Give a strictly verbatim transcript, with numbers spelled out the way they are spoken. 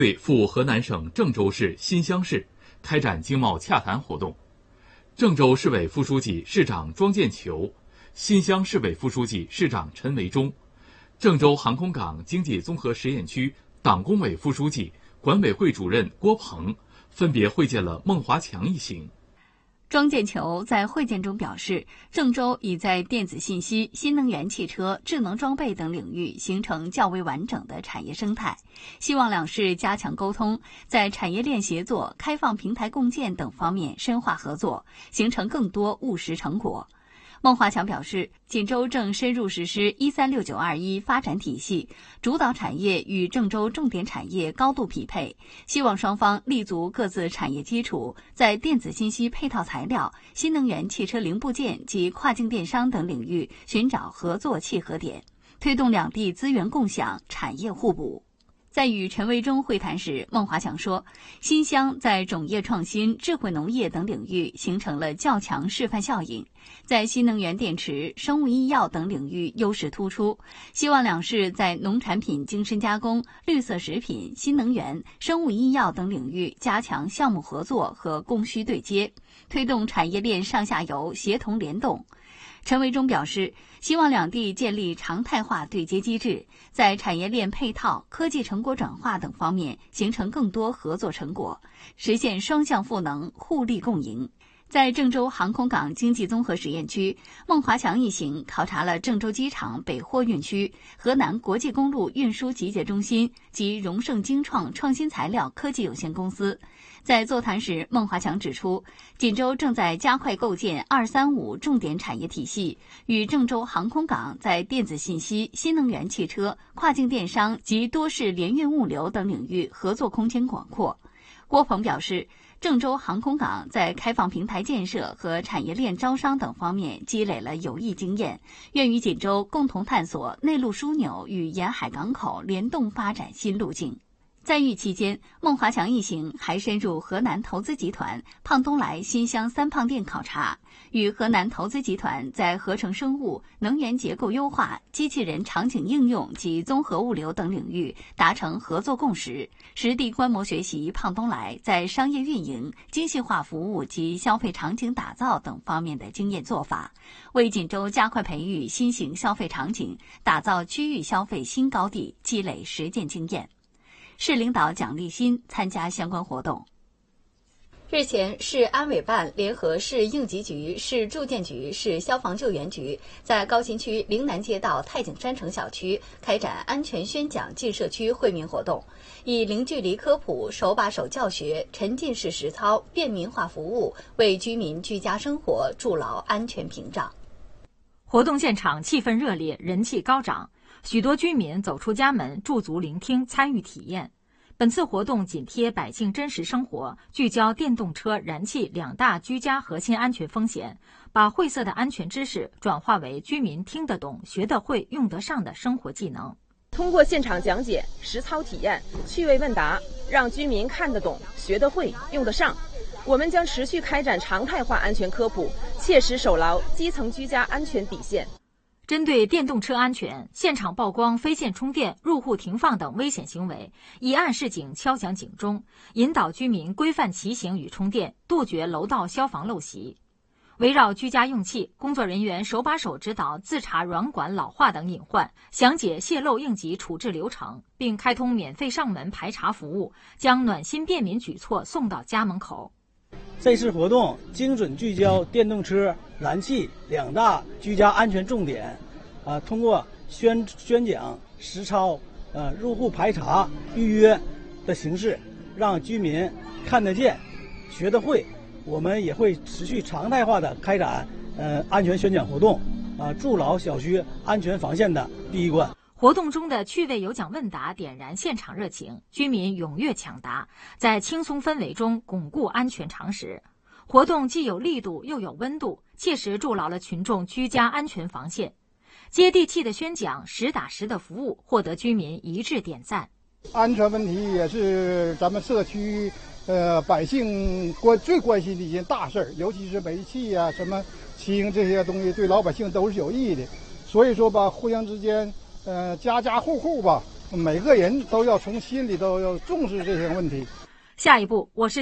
对赴河南省郑州市新乡市开展经贸洽谈活动。郑州市委副书记、市长庄建球，新乡市委副书记、市长陈维忠，郑州航空港经济综合实验区党工委副书记、管委会主任郭鹏分别会见了孟华强一行。 庄建球在会见中表示，郑州已在电子信息、新能源汽车、智能装备等领域形成较为完整的产业生态，希望两市加强沟通，在产业链协作、开放平台共建等方面深化合作，形成更多务实成果。孟华强表示，锦州正深入实施一三六九二一发展体系，主导产业与郑州重点产业高度匹配，希望双方立足各自产业基础，在电子信息配套材料、新能源汽车零部件及跨境电商等领域寻找合作契合点，推动两地资源共享、产业互补。在与陈维忠会谈时，孟华强说，新乡在种业创新、智慧农业等领域形成了较强示范效应，在新能源电池、生物医药等领域优势突出，希望两市在农产品精深加工、绿色食品、新能源、生物医药等领域加强项目合作和供需对接，推动产业链上下游协同联动。陈维忠表示，希望两地建立常态化对接机制，在产业链配套、科技成果转化等方面形成更多合作成果，实现双向赋能、互利共赢。在郑州航空港经济综合实验区，孟华强一行考察了郑州机场北货运区、河南国际公路运输集结中心及荣盛精创创新材料科技有限公司。在座谈时，孟华强指出，锦州正在加快构建二三五重点产业体系，与郑州航空港在电子信息、新能源汽车、跨境电商及多式联运物流等领域合作空间广阔。郭鹏表示，郑州航空港在开放平台建设和产业链招商等方面积累了有益经验，愿与锦州共同探索内陆枢纽与沿海港口联动发展新路径。在豫期间，孟华强一行还深入河南投资集团胖东来新乡三胖店考察，与河南投资集团在合成生物、能源结构优化、机器人场景应用及综合物流等领域达成合作共识，实地观摩学习胖东来在商业运营、精细化服务及消费场景打造等方面的经验做法，为锦州加快培育新型消费场景、打造区域消费新高地积累实践经验。市领导蒋立新参加相关活动。日前，市安委办联合市应急局、市住建局、市消防救援局在高新区陵南街道太景山城小区开展安全宣讲进社区惠民活动，以零距离科普、手把手教学、沉浸式实操、便民化服务，为居民居家生活筑牢安全屏障。 活动现场气氛热烈，人气高涨。许多居民走出家门，驻足聆听，参与体验。本次活动紧贴百姓真实生活，聚焦电动车、燃气两大居家核心安全风险，把晦涩的安全知识转化为居民听得懂、学得会、用得上的生活技能。 通过现场讲解、实操体验、趣味问答，让居民看得懂、学得会、用得上。我们将持续开展常态化安全科普，切实守牢基层居家安全底线。 针对电动车安全，现场曝光非线充电、入户停放等危险行为，以暗示警敲响警钟，引导居民规范骑行与充电，杜绝楼道消防陋习。围绕居家用气，工作人员手把手指导自查软管老化等隐患，详解泄漏应急处置流程，并开通免费上门排查服务，将暖心便民举措送到家门口。 这次活动精准聚焦电动车、燃气两大居家安全重点，啊，通过宣宣讲、实操、呃入户排查、预约的形式，让居民看得见、学得会。我们也会持续常态化的开展呃安全宣讲活动，啊，筑牢小区安全防线的第一关。 活动中的趣味有奖问答点燃现场热情，居民踊跃抢答，在轻松氛围中巩固安全常识。活动既有力度又有温度，切实筑牢了群众居家安全防线。接地气的宣讲、实打实的服务，获得居民一致点赞。 安全问题也是咱们社区呃百姓关最关心的一件大事儿，尤其是煤气啊、什么骑行这些东西，对老百姓都是有益的。所以说吧，互相之间。呃，家家户户吧， 每个人都要从心里都要重视这些问题。 下一步，我市